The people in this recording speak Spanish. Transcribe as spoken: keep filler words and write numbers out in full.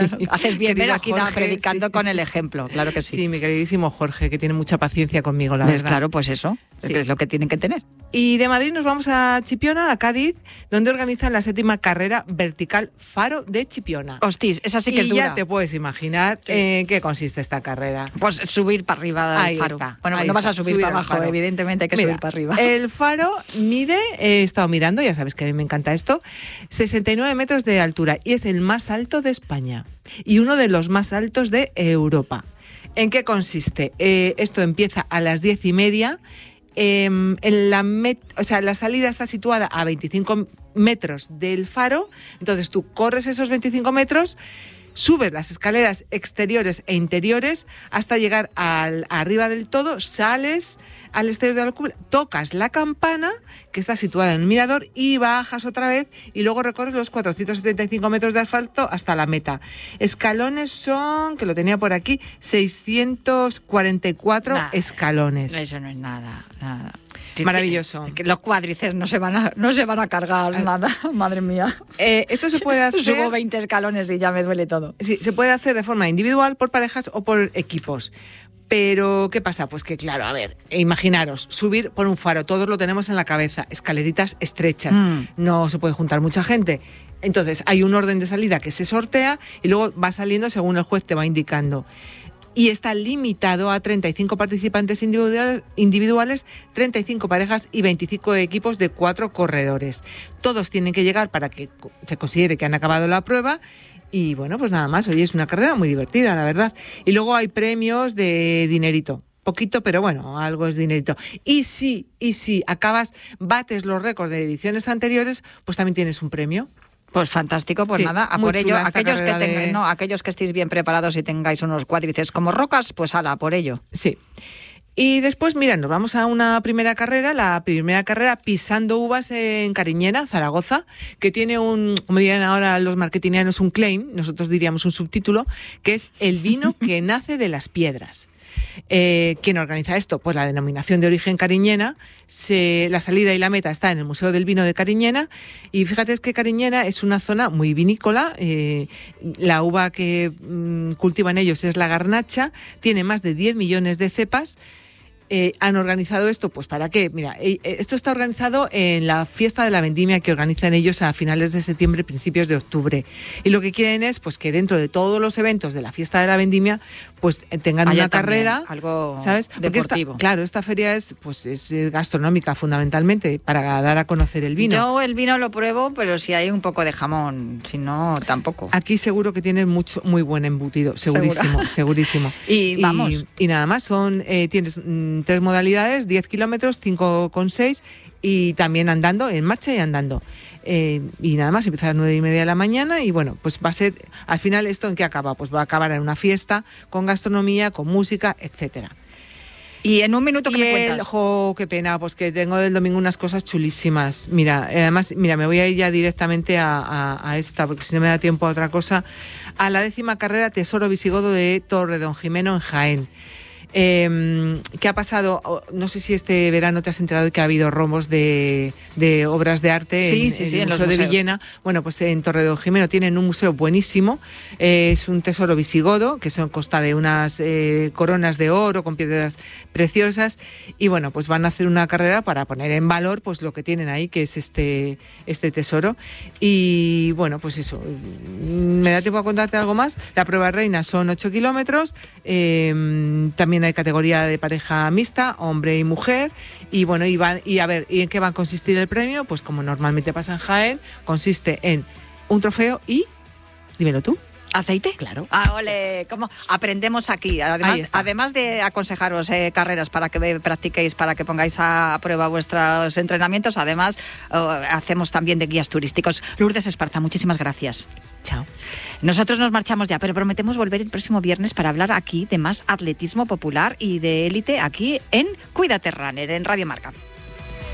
Haces bien ver aquí Jorge, predicando sí. con el ejemplo, claro que sí. Sí, mi queridísimo Jorge, que tiene mucha paciencia conmigo, la ¿Ves? verdad. Claro, pues eso, Sí. es lo que tienen que tener. Y de Madrid nos vamos a Chipiona, a Cádiz, donde organizan la séptima carrera vertical Faro de Chipiona. Hostis, esa sí que y es dura. ya te puedes imaginar Sí. en qué consiste esta carrera. Pues subir para arriba del Ahí faro. está, Bueno, ahí no vas está, a subir, subir para al abajo, faro. evidentemente hay que Mira, subir para arriba. El faro mide, he estado mirando, ya sabes que a mí me encanta esto, sesenta y nueve metros de altura y es el más alto de España y uno de los más altos de Europa. ¿En qué consiste? Eh, esto empieza a las diez y media. Eh, en la, met- o sea, la salida está situada a veinticinco metros del faro, entonces tú corres esos veinticinco metros, subes las escaleras exteriores e interiores hasta llegar al, arriba del todo, sales al exterior de la cúpula, tocas la campana que está situada en el mirador y bajas otra vez y luego recorres los cuatrocientos setenta y cinco metros de asfalto hasta la meta. Escalones son, que lo tenía por aquí, seiscientos cuarenta y cuatro Nah, escalones. Eso no es nada, nada. Maravilloso. Que Los cuádriceps no se van a, no se van a cargar nada, madre mía. Eh, esto se puede hacer... Subo veinte escalones y ya me duele todo. Sí, se puede hacer de forma individual, por parejas o por equipos. Pero, ¿qué pasa? Pues que, claro, a ver, imaginaros, subir por un faro, todos lo tenemos en la cabeza, escaleritas estrechas, Mm. no se puede juntar mucha gente. Entonces, hay un orden de salida que se sortea y luego va saliendo según el juez te va indicando. Y está limitado a treinta y cinco participantes individuales, individuales, treinta y cinco parejas y veinticinco equipos de cuatro corredores. Todos tienen que llegar para que se considere que han acabado la prueba. Y bueno, pues nada más, hoy es una carrera muy divertida, la verdad. Y luego hay premios de dinerito. Poquito, pero bueno, algo es dinerito. Y si, y si acabas, bates los récords de ediciones anteriores, pues también tienes un premio. Pues fantástico, pues Sí, nada, a muy por ello, chula esta aquellos que carrera tengan, de- no, aquellos que estéis bien preparados y tengáis unos cuádriceps como rocas, pues ala, a por ello. Sí. Y después, mira, nos vamos a una primera carrera, la primera carrera Pisando Uvas en Cariñena, Zaragoza, que tiene un, como dirían ahora los marketingianos, un claim, nosotros diríamos un subtítulo, que es el vino que nace de las piedras. Eh, ¿Quién organiza esto? Pues la denominación de origen Cariñena. Se, la salida y la meta está en el Museo del Vino de Cariñena y fíjate es que Cariñena es una zona muy vinícola, eh, la uva que mm, cultivan ellos es la garnacha, tiene más de diez millones de cepas. Eh, han organizado esto, pues ¿para qué? Mira, eh, esto está organizado en la fiesta de la vendimia que organizan ellos a finales de septiembre, principios de octubre. Y lo que quieren es pues que dentro de todos los eventos de la fiesta de la vendimia, pues eh, tengan Haya una también carrera, algo ¿sabes? Porque esta- deportivo. claro, esta feria es pues es eh, gastronómica fundamentalmente para dar a conocer el vino. Yo el vino lo pruebo, pero si hay un poco de jamón, si no, tampoco. Aquí seguro que tienen mucho, muy buen embutido, segurísimo, Seguro. segurísimo. Y vamos. Y, nada más, son eh, tienes mm, tres modalidades, diez kilómetros, cinco con seis y también andando, en marcha y andando. Eh, y nada más, empieza a las nueve y media de la mañana y bueno, pues va a ser, al final esto en qué acaba, pues va a acabar en una fiesta con gastronomía, con música, etcétera. Y en un minuto que Y me el, cuentas. jo, qué pena, pues que tengo del domingo unas cosas chulísimas. Mira, además, mira, me voy a ir ya directamente a, a, a esta, porque si no me da tiempo a otra cosa, a la décima carrera Tesoro Visigodo de Torredonjimeno en Jaén. Eh, ¿Qué ha pasado? No sé si este verano te has enterado de que ha habido robos de, de obras de arte Sí, en, sí, en sí, el en los Museo de museos. Villena. Bueno, pues en Torredonjimeno tienen un museo buenísimo. Eh, es un tesoro visigodo, que son consta de unas eh, coronas de oro con piedras preciosas. Y bueno, pues van a hacer una carrera para poner en valor pues lo que tienen ahí, que es este, este tesoro. Y bueno, pues eso. ¿Me da tiempo a contarte algo más? La prueba reina son ocho kilómetros. Eh, también hay categoría de pareja mixta, hombre y mujer, y bueno, y, va, y a ver, ¿y en qué va a consistir el premio? Pues como normalmente pasa en Jaén, consiste en un trofeo y, dímelo tú. ¿Aceite? Claro. Ah, ole, ¿cómo? Aprendemos aquí. Ahí Además, está. además de aconsejaros eh, carreras para que practiquéis, para que pongáis a prueba vuestros entrenamientos, además eh, hacemos también de guías turísticos. Lourdes Esparza, muchísimas gracias. Chao. Nosotros nos marchamos ya, pero prometemos volver el próximo viernes para hablar aquí de más atletismo popular y de élite aquí en Cuídate Runner, en Radio Marca.